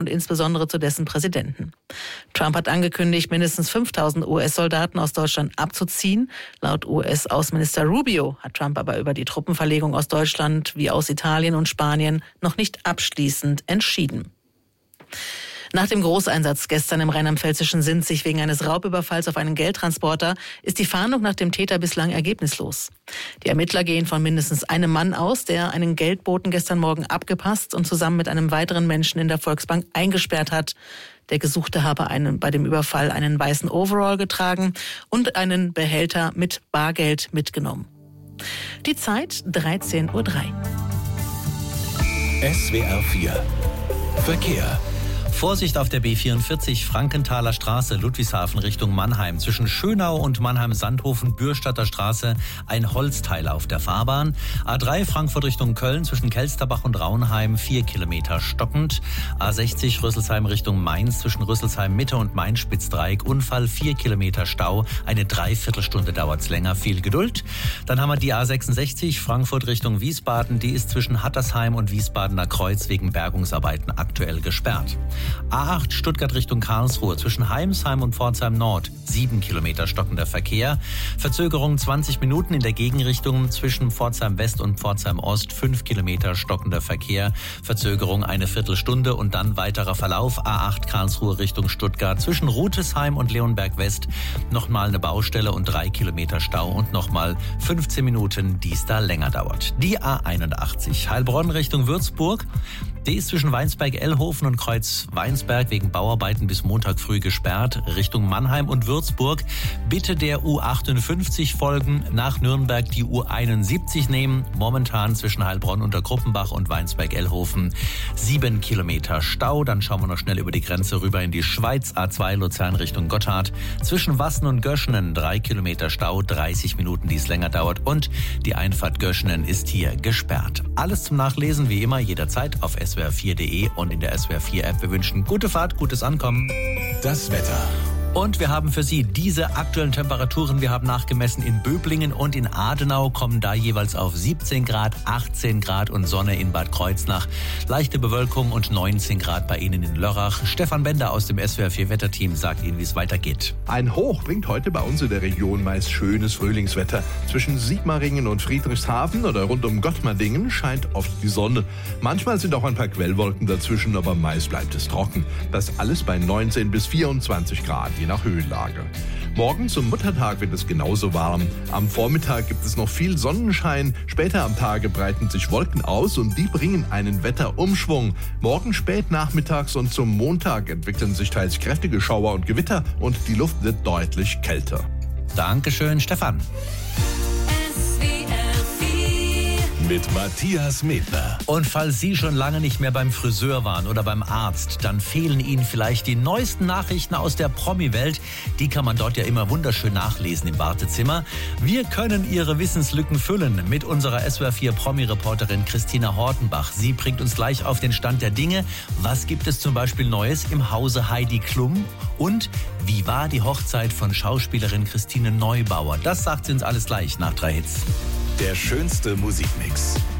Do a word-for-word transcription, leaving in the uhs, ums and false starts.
und insbesondere zu dessen Präsidenten. Trump hat angekündigt, mindestens fünftausend U S-Soldaten aus Deutschland abzuziehen. Laut U S-Außenminister Rubio hat Trump aber über die Truppenverlegung aus Deutschland wie aus Italien und Spanien noch nicht abschließend entschieden. Nach dem Großeinsatz gestern im rheinland-pfälzischen Sinzig wegen eines Raubüberfalls auf einen Geldtransporter ist die Fahndung nach dem Täter bislang ergebnislos. Die Ermittler gehen von mindestens einem Mann aus, der einen Geldboten gestern Morgen abgepasst und zusammen mit einem weiteren Menschen in der Volksbank eingesperrt hat. Der Gesuchte habe einen, bei dem Überfall einen weißen Overall getragen und einen Behälter mit Bargeld mitgenommen. Die Zeit dreizehn Uhr drei. S W R vier Verkehr. Vorsicht auf der B vierundvierzig Frankenthaler Straße, Ludwigshafen Richtung Mannheim. Zwischen Schönau und Mannheim-Sandhofen, Bürstadter Straße, ein Holzteil auf der Fahrbahn. A drei Frankfurt Richtung Köln, zwischen Kelsterbach und Raunheim, vier Kilometer stockend. A sechzig Rüsselsheim Richtung Mainz, zwischen Rüsselsheim Mitte und Main-Spitzdreieck, Unfall, vier Kilometer Stau. Eine Dreiviertelstunde dauert's länger, viel Geduld. Dann haben wir die A sechsundsechzig Frankfurt Richtung Wiesbaden. Die ist zwischen Hattersheim und Wiesbadener Kreuz wegen Bergungsarbeiten aktuell gesperrt. A acht Stuttgart Richtung Karlsruhe, zwischen Heimsheim und Pforzheim Nord, sieben Kilometer stockender Verkehr. Verzögerung zwanzig Minuten in der Gegenrichtung zwischen Pforzheim West und Pforzheim Ost, fünf Kilometer stockender Verkehr. Verzögerung eine Viertelstunde und dann weiterer Verlauf. A acht Karlsruhe Richtung Stuttgart, zwischen Rutesheim und Leonberg West nochmal eine Baustelle und drei Kilometer Stau und nochmal fünfzehn Minuten, die es da länger dauert. Die A einundachtzig Heilbronn Richtung Würzburg. Die ist zwischen Weinsberg-Ellhofen und Kreuz-Weinsberg wegen Bauarbeiten bis Montag früh gesperrt. Richtung Mannheim und Würzburg bitte der U achtundfünfzig folgen, nach Nürnberg die U einundsiebzig nehmen. Momentan zwischen Heilbronn unter Kruppenbach und Weinsberg-Ellhofen sieben Kilometer Stau. Dann schauen wir noch schnell über die Grenze rüber in die Schweiz. A zwei Luzern Richtung Gotthard. Zwischen Wassen und Göschenen drei Kilometer Stau, dreißig Minuten, die es länger dauert. Und die Einfahrt Göschenen ist hier gesperrt. Alles zum Nachlesen wie immer jederzeit auf S W R vier punkt de und in der S W R vier App. Wir wünschen gute Fahrt, gutes Ankommen. Das Wetter. Und wir haben für Sie diese aktuellen Temperaturen. Wir haben nachgemessen in Böblingen und in Adenau, kommen da jeweils auf siebzehn Grad, achtzehn Grad und Sonne in Bad Kreuznach. Leichte Bewölkung und neunzehn Grad bei Ihnen in Lörrach. Stefan Bender aus dem S W R vier Wetterteam sagt Ihnen, wie es weitergeht. Ein Hoch bringt heute bei uns in der Region meist schönes Frühlingswetter. Zwischen Sigmaringen und Friedrichshafen oder rund um Gottmardingen scheint oft die Sonne. Manchmal sind auch ein paar Quellwolken dazwischen, aber meist bleibt es trocken. Das alles bei neunzehn bis vierundzwanzig Grad, je nach Höhenlage. Morgen zum Muttertag wird es genauso warm. Am Vormittag gibt es noch viel Sonnenschein. Später am Tage breiten sich Wolken aus und die bringen einen Wetterumschwung. Morgen spät nachmittags und zum Montag entwickeln sich teils kräftige Schauer und Gewitter und die Luft wird deutlich kälter. Dankeschön, Stefan. Mit Matthias Medler. Und falls Sie schon lange nicht mehr beim Friseur waren oder beim Arzt, dann fehlen Ihnen vielleicht die neuesten Nachrichten aus der Promi-Welt. Die kann man dort ja immer wunderschön nachlesen im Wartezimmer. Wir können Ihre Wissenslücken füllen mit unserer S W R vier Promi-Reporterin Christina Hortenbach. Sie bringt uns gleich auf den Stand der Dinge. Was gibt es zum Beispiel Neues im Hause Heidi Klum? Und wie war die Hochzeit von Schauspielerin Christine Neubauer? Das sagt sie uns alles gleich nach drei Hits. Der schönste Musikmix.